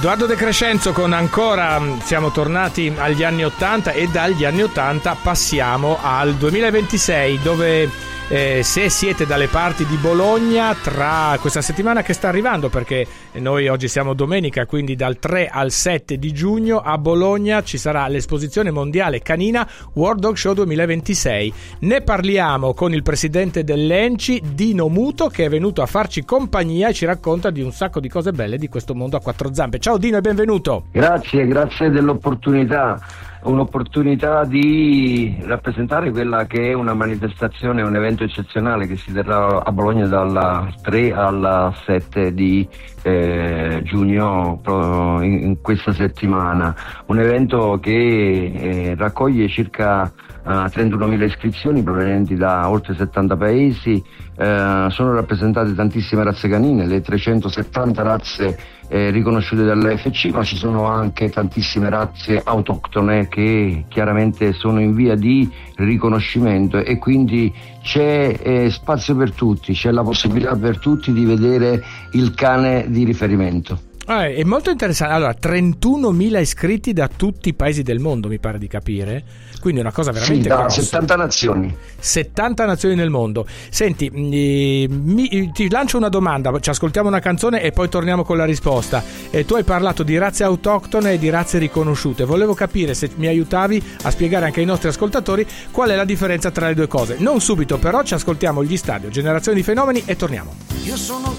Edoardo De Crescenzo con ancora, siamo tornati agli anni 80 e dagli anni 80 passiamo al 2026 dove se siete dalle parti di Bologna, tra questa settimana che sta arrivando, perché noi oggi siamo domenica, quindi dal 3 al 7 di giugno a Bologna ci sarà l'esposizione mondiale canina World Dog Show 2026. Ne parliamo con il presidente dell'ENCI, Dino Muto, che è venuto a farci compagnia e ci racconta di un sacco di cose belle di questo mondo a quattro zampe. Ciao Dino e benvenuto. Grazie dell'opportunità. Un'opportunità di rappresentare quella che è una manifestazione, un evento eccezionale che si terrà a Bologna dal 3 al 7 di giugno in questa settimana. Un evento che raccoglie circa 31.000 iscrizioni provenienti da oltre 70 paesi. Sono rappresentate tantissime razze canine, le 370 razze riconosciute dall'FC, ma ci sono anche tantissime razze autoctone che chiaramente sono in via di riconoscimento, e quindi c'è spazio per tutti, c'è la possibilità per tutti di vedere il cane di riferimento. È molto interessante. Allora, 31.000 iscritti da tutti i paesi del mondo, mi pare di capire. Quindi è una cosa veramente da grossa. 70 nazioni. 70 nazioni nel mondo. Senti, ti lancio una domanda, ci ascoltiamo una canzone e poi torniamo con la risposta. Tu hai parlato di razze autoctone e di razze riconosciute. Volevo capire se mi aiutavi a spiegare anche ai nostri ascoltatori qual è la differenza tra le due cose. Non subito, però ci ascoltiamo gli Stadio, Generazione di Fenomeni, e torniamo. Io sono